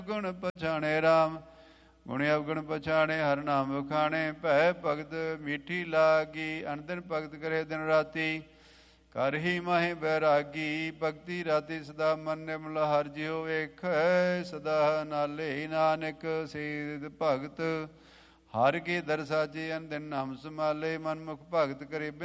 ਗੁਣ ਪਛਾਣੇ ਰਾਮ, ਗੁਣ ਅਵਗੁਣ ਪਛਾਣੇ ਹਰਿ ਨਾਮ ਵਖਾਣੇ। ਭੈ ਭਗਤ ਮੀਠੀ ਲਾਗੀ, ਅਨਦਿਨ ਭਗਤ ਕਰੇ ਦਿਨ ਰਾਤੀ। ਕਰ ਹੀ ਮਾਹੇ ਬੈਰਾਗੀ, ਭਗਤੀ ਰਾਤੀ ਸਦਾ ਮਨ ਨਿਰਮਲ। ਹਰਿ ਜਿਉ ਵੇਖੈ ਸਦਾ ਨਾਲੇ, ਨਾਨਕ ਸੀਧ ਭਗਤ ਹਰਿ ਕੀ ਦਰ ਸਾਜੇ। ਅਨਦਿਨ ਨਾਮ ਸਮਾਲੇ, ਮਨਮੁਖ ਭਗਤ ਕਰੇ